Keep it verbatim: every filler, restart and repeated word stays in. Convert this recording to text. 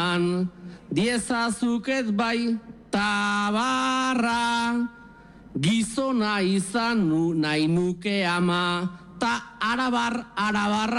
eman, diezazuket bai tabarra, gizona izan nu, nahi nuke ama, ta arabar, arabarra.